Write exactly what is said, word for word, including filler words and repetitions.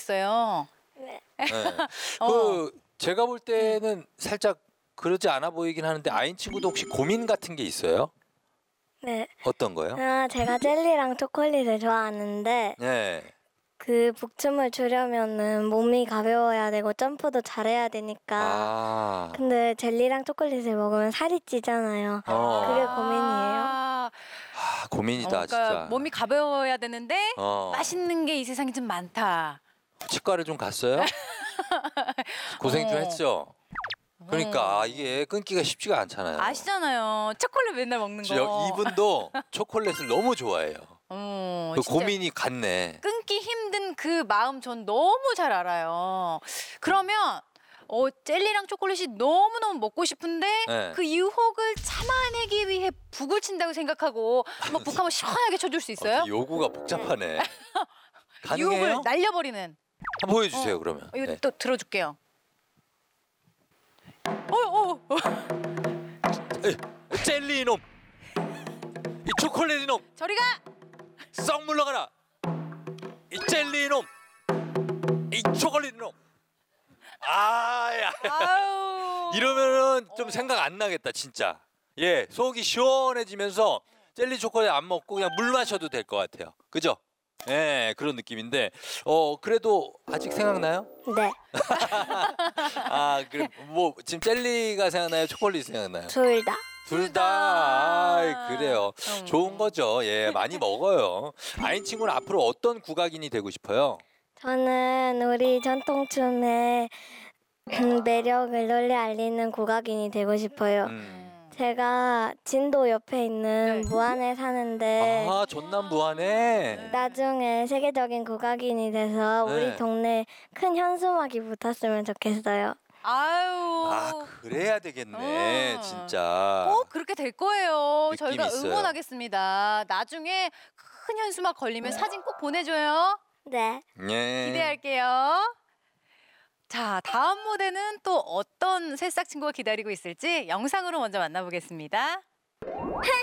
있어요. 네. 네. 어. 그 제가 볼 때는 살짝 그러지 않아 보이긴 하는데 아인 친구도 혹시 고민 같은 게 있어요? 네. 어떤 거요? 아, 제가 젤리랑 초콜릿을 좋아하는데 네. 그 북춤을 추려면은 몸이 가벼워야 되고 점프도 잘해야 되니까. 아. 근데 젤리랑 초콜릿을 먹으면 살이 찌잖아요. 어. 그게 고민이에요. 아, 아, 고민이다 어, 그러니까 진짜. 몸이 가벼워야 되는데 어. 맛있는 게 이 세상에 좀 많다. 치과를 좀 갔어요? 고생 좀 어. 했죠. 그러니까 이게 끊기가 쉽지가 않잖아요. 아시잖아요. 초콜릿 맨날 먹는 거. 저 이분도 초콜릿을 너무 좋아해요. 어, 그 진짜 고민이 같네. 끊기 힘든 그 마음 전 너무 잘 알아요. 그러면 어, 젤리랑 초콜릿이 너무너무 먹고 싶은데 네. 그 유혹을 참아내기 위해 북을 친다고 생각하고 한번 북 한번 시원하게 쳐줄 수 있어요? 어, 요구가 복잡하네. 가능해요? 유혹을 날려버리는. 한번 보여주세요 어, 그러면. 이거 네. 또 들어줄게요. 어, 어, 어. 에이, 젤리 이놈, 이 초콜릿 이놈, 저리 가! 썩 물러가라. 이 젤리 이놈, 이 초콜릿 이놈. 아야. 아유. 이러면은 좀 생각 안 나겠다 진짜. 예, 속이 시원해지면서 젤리 초콜릿 안 먹고 그냥 물 마셔도 될 것 같아요. 그죠? 예, 그런 느낌인데 어 그래도 아직 생각나요? 네. 아, 그래 뭐 지금 젤리가 생각나요? 초콜릿 생각나요? 둘 다. 둘 다. 아, 그래요. 음. 좋은 거죠. 예, 많이 먹어요. 아인 친구는 앞으로 어떤 국악인이 되고 싶어요? 저는 우리 전통춤의 매력을 널리 알리는 국악인이 되고 싶어요. 음. 제가 진도 옆에 있는 네. 무안에 사는데 아, 전남 부안에. 나중에 세계적인 국악인이 돼서 네. 우리 동네에 큰 현수막이 붙었으면 좋겠어요. 아유. 아, 그래야 되겠네. 어. 진짜. 꼭 그렇게 될 거예요. 느낌 저희가 있어요. 응원하겠습니다. 나중에 큰 현수막 걸리면 사진 꼭 보내줘요. 네. 예. 기대할게요. 자, 다음 무대는 또 어떤 새싹 친구가 기다리고 있을지 영상으로 먼저 만나보겠습니다.